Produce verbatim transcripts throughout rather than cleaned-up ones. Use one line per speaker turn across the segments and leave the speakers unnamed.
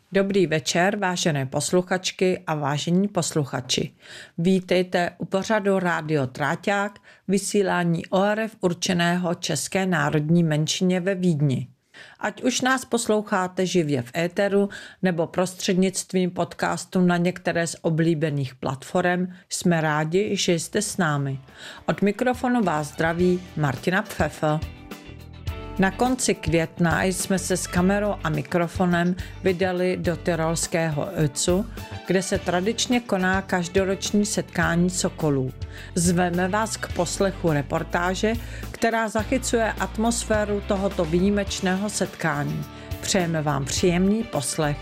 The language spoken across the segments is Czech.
Dobrý večer, vážené posluchačky a vážení posluchači. Vítejte u pořadu Rádio Tráťák, vysílání O R F určeného české národní menšině ve Vídni. Ať už nás posloucháte živě v éteru nebo prostřednictvím podcastu na některé z oblíbených platform, jsme rádi, že jste s námi. Od mikrofonu vás zdraví Martina Pfeffel. Na konci května jsme se s kamerou a mikrofonem vydali do tyrolského Ötzu, kde se tradičně koná každoroční setkání sokolů. Zveme vás k poslechu reportáže, která zachycuje atmosféru tohoto výjimečného setkání. Přejeme vám příjemný poslech.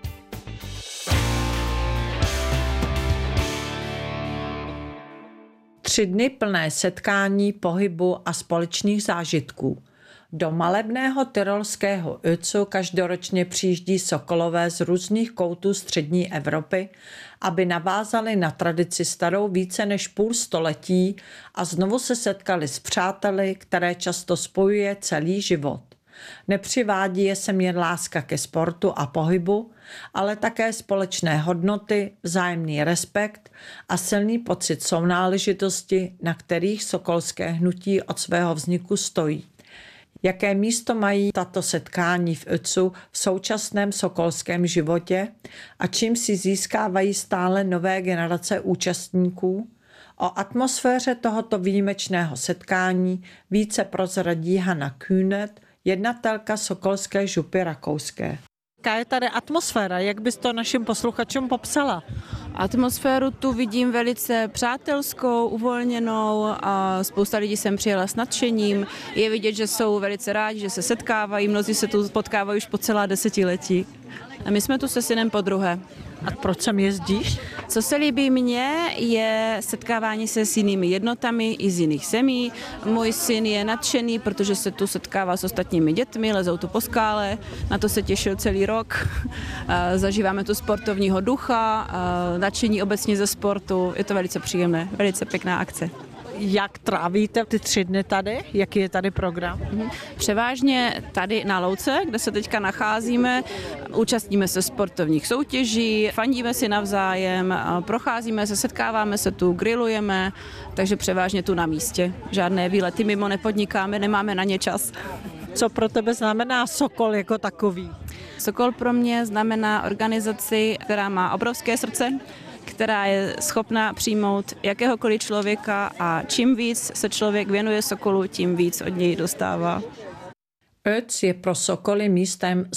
Tři dny plné setkání, pohybu a společných zážitků. Do malebného tyrolského Ötzu každoročně přijíždí sokolové z různých koutů střední Evropy, aby navázali na tradici starou více než půl století a znovu se setkali s přáteli, které často spojuje celý život. Nepřivádí je sem jen láska ke sportu a pohybu, ale také společné hodnoty, vzájemný respekt a silný pocit sounáležitosti, na kterých sokolské hnutí od svého vzniku stojí. Jaké místo mají tato setkání v Ötzu v současném sokolském životě a čím si získávají stále nové generace účastníků? O atmosféře tohoto výjimečného setkání více prozradí Hanna Kühnert, jednatelka sokolské župy rakouské. Jaká je tady atmosféra? Jak bys to našim posluchačům popsala?
Atmosféru tu vidím velice přátelskou, uvolněnou a spousta lidí sem přijela s nadšením. Je vidět, že jsou velice rádi, že se setkávají, mnozí se tu potkávají už po celá desetiletí. A my jsme tu se synem podruhé.
A proč sem jezdíš?
Co se líbí mně, je setkávání se s jinými jednotami i z jiných zemí. Můj syn je nadšený, protože se tu setkává s ostatními dětmi, lezou tu po skále, na to se těšil celý rok. Zažíváme tu sportovního ducha, nadšení obecně ze sportu, je to velice příjemné, velice pěkná akce.
Jak trávíte ty tři dny tady? Jaký je tady program?
Převážně tady na louce, kde se teďka nacházíme, účastníme se sportovních soutěží, fandíme si navzájem, procházíme se, setkáváme se tu, grillujeme, takže převážně tu na místě. Žádné výlety mimo nepodnikáme, nemáme na ně čas.
Co pro tebe znamená Sokol jako takový?
Sokol pro mě znamená organizaci, která má obrovské srdce, která je schopná přijmout jakéhokoliv člověka a čím víc se člověk věnuje Sokolu, tím víc od něj dostává.
Ötz je pro sokoly místem